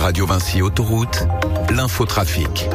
Radio Vinci Autoroute, l'infotrafic.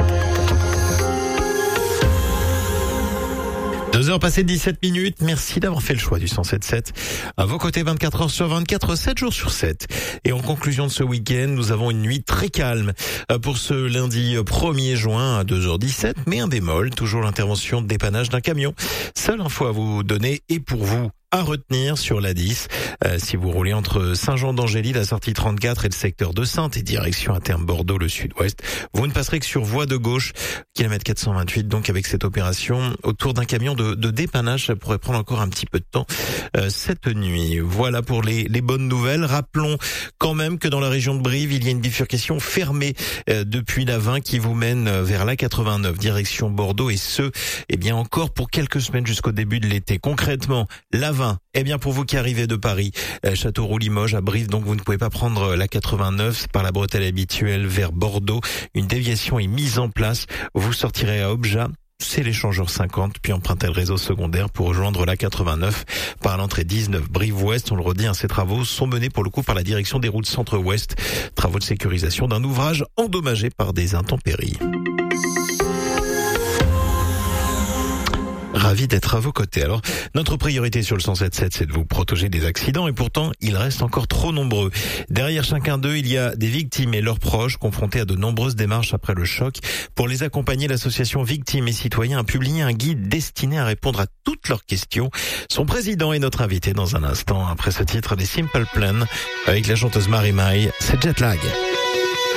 2h passées de 17 minutes. Merci d'avoir fait le choix du 107.7. À vos côtés 24 heures sur 24, 7 jours sur 7. Et en conclusion de ce week-end, nous avons une nuit très calme pour ce lundi 1er juin à 2h17. Mais un bémol, toujours l'intervention de dépannage d'un camion. Seule info à vous donner et pour vous à retenir sur la 10. Si vous roulez entre Saint-Jean-d'Angély, la sortie 34 et le secteur de Saintes et direction à terme Bordeaux, le sud-ouest, vous ne passerez que sur voie de gauche, kilomètre 428. Donc avec cette opération autour d'un camion de dépannage, ça pourrait prendre encore un petit peu de temps cette nuit. Voilà pour les bonnes nouvelles. Rappelons quand même que dans la région de Brive, il y a une bifurcation fermée depuis la 20 qui vous mène vers la 89 direction Bordeaux et ce, encore pour quelques semaines jusqu'au début de l'été. Concrètement, la 20, pour vous qui arrivez de Paris, Châteauroux, Limoges, à Brive, donc vous ne pouvez pas prendre la 89 par la bretelle habituelle vers Bordeaux. Une déviation est mise en place. Vous sortirez à Objat. C'est l'échangeur 50, puis empruntez le réseau secondaire pour rejoindre la 89 par l'entrée 19 Brive-Ouest. On le redit, ces travaux sont menés pour le coup par la direction des routes centre-ouest. Travaux de sécurisation d'un ouvrage endommagé par des intempéries. Ravi d'être à vos côtés. Alors, notre priorité sur le 107.7, c'est de vous protéger des accidents et pourtant, ils restent encore trop nombreux. Derrière chacun d'eux, il y a des victimes et leurs proches confrontés à de nombreuses démarches après le choc. Pour les accompagner, l'association Victimes et Citoyens a publié un guide destiné à répondre à toutes leurs questions. Son président est notre invité dans un instant. Après ce titre des Simple Plan, avec la chanteuse Marie Maille, c'est Jet Lag.